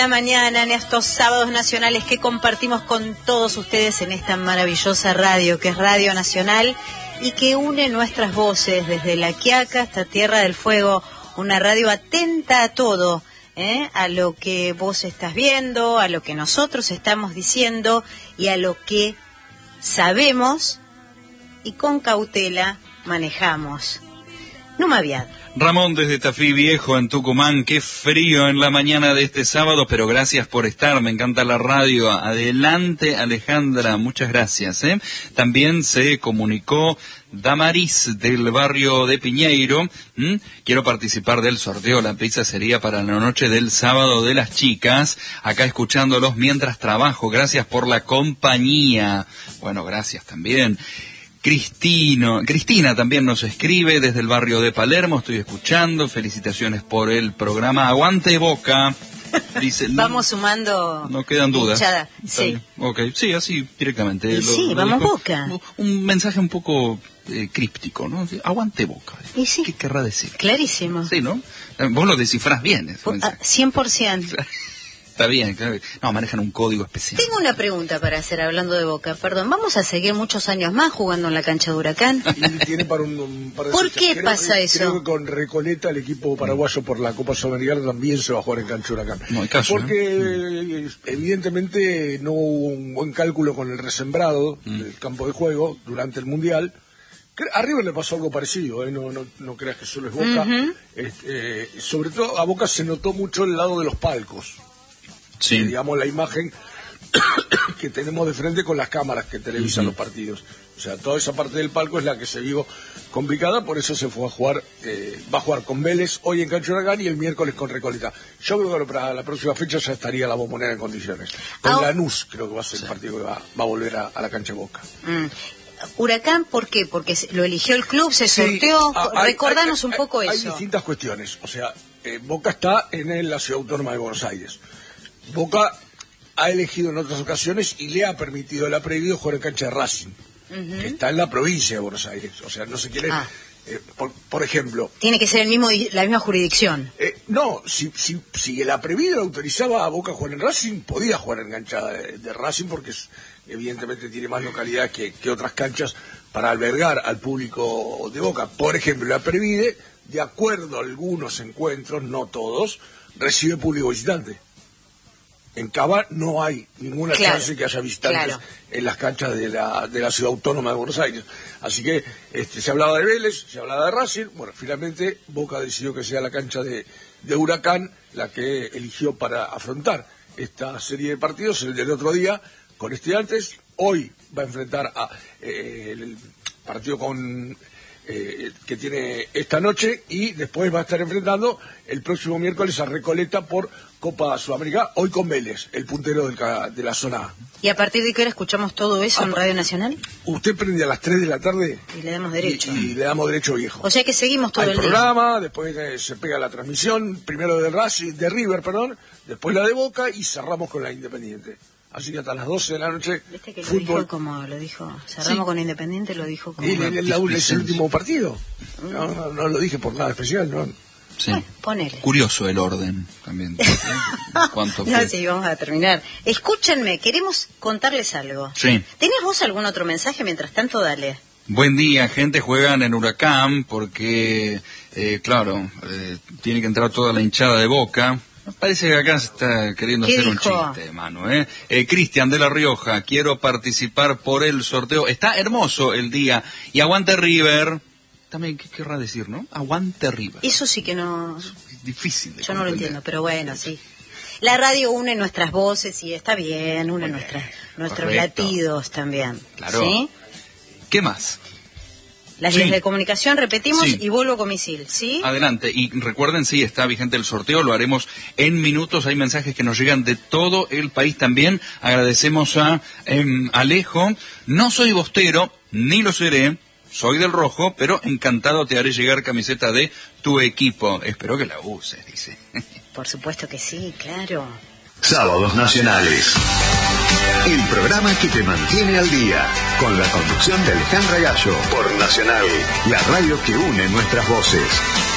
La mañana, en estos sábados nacionales que compartimos con todos ustedes en esta maravillosa radio que es Radio Nacional y que une nuestras voces desde La Quiaca hasta Tierra del Fuego, una radio atenta a todo, a lo que vos estás viendo, a lo que nosotros estamos diciendo y a lo que sabemos y con cautela manejamos. Numa Viad. Ramón desde Tafí Viejo en Tucumán, qué frío en la mañana de este sábado, pero gracias por estar, me encanta la radio. Adelante Alejandra, muchas gracias. También se comunicó Damaris del barrio de Piñeiro. Quiero participar del sorteo, la pizza sería para la noche del sábado de las chicas, acá escuchándolos mientras trabajo, gracias por la compañía. Bueno, gracias también. Cristina también nos escribe desde el barrio de Palermo, estoy escuchando, felicitaciones por el programa, aguante Boca, dice. Vamos sumando. No quedan dudas. Sí. Okay. Sí, así directamente. Sí, vamos dijo, Boca. Un mensaje un poco críptico, ¿no? Aguante Boca. ¿Y sí? ¿Qué querrá decir? Clarísimo. Sí, ¿no? Vos lo descifrás bien. 100%. Está bien, claro. No, manejan un código especial. Tengo una pregunta para hacer hablando de Boca. Perdón, ¿vamos a seguir muchos años más jugando en la cancha de Huracán? Y tiene para un par de ¿Por qué pasa eso? Creo que con Recoleta, el equipo paraguayo por la Copa Sudamericana, también se va a jugar en cancha de Huracán. No hay caso, porque evidentemente no hubo un buen cálculo con el resembrado del campo de juego durante el Mundial. A River le pasó algo parecido, no creas que solo es Boca. Sobre todo a Boca se notó mucho el lado de los palcos. Sí. Digamos, la imagen que tenemos de frente con las cámaras que televisan los partidos. O sea, toda esa parte del palco es la que se vio complicada, por eso se fue a jugar, va a jugar con Vélez hoy en cancha de Huracán y el miércoles con Recoleta. Yo creo que para la próxima fecha ya estaría la Bombonera en condiciones. Con Lanús creo que va a ser el partido que va a volver a la cancha de Boca. Huracán, ¿por qué? Porque lo eligió el club, se sorteó. Recordanos un poco eso. Hay distintas cuestiones. O sea, Boca está en la Ciudad Autónoma de Buenos Aires. Boca ha elegido en otras ocasiones y le ha permitido, le ha prohibido jugar en cancha de Racing, que está en la provincia de Buenos Aires. O sea, no se quiere... por ejemplo... Tiene que ser la misma jurisdicción. No, si el prohibido autorizaba a Boca a jugar en Racing, podía jugar en cancha de Racing porque evidentemente tiene más localidad que otras canchas para albergar al público de Boca. Por ejemplo, la Previde, de acuerdo a algunos encuentros, no todos, recibe público visitante. En Cava no hay ninguna chance que haya visitantes en las canchas de la Ciudad Autónoma de Buenos Aires. Así que se hablaba de Vélez, se hablaba de Racing. Bueno, finalmente Boca decidió que sea la cancha de Huracán la que eligió para afrontar esta serie de partidos. El del otro día con Estudiantes, hoy va a enfrentar el partido que tiene esta noche y después va a estar enfrentando el próximo miércoles a Recoleta por Copa Sudamericana, hoy con Vélez, el puntero de la zona A. ¿Y a partir de qué hora escuchamos todo eso en Radio Nacional? Usted prende a las 3 de la tarde y le damos derecho. Y le damos derecho viejo. O sea que seguimos todo el programa, después se pega la transmisión, primero de River, después la de Boca y cerramos con la Independiente. Así que hasta las 12 de la noche. ¿Viste que fútbol? Lo dijo, cerramos con Independiente, lo dijo como... Es el último partido. No lo dije por nada especial, ¿no? Sí. Bueno, ponele. Curioso el orden también. ¿Cuánto fue? No, sí, vamos a terminar. Escúchenme, queremos contarles algo. Sí. ¿Tenés vos algún otro mensaje? Mientras tanto, dale. Buen día, gente. Juegan en Huracán porque, tiene que entrar toda la hinchada de Boca. Parece que acá se está queriendo hacer un chiste, Manu, Cristian de La Rioja, quiero participar por el sorteo. Está hermoso el día. Y aguante River. También, ¿qué querrá decir, no? Aguante River. Eso sí que no... Es difícil de Yo no lo entiendo, pero bueno, sí. La radio une nuestras voces y está bien, une nuestros latidos también. Claro. ¿Sí? ¿Qué más? Las vías de comunicación, repetimos, y vuelvo con misil, ¿sí? Adelante, y recuerden, está vigente el sorteo, lo haremos en minutos, hay mensajes que nos llegan de todo el país también, agradecemos a Alejo, no soy bostero, ni lo seré, soy del rojo, pero encantado te haré llegar camiseta de tu equipo, espero que la uses, dice. Por supuesto que sí, claro. Sábados Nacionales. El programa que te mantiene al día, con la conducción de Alejandra Gallo, por Nacional, la radio que une nuestras voces.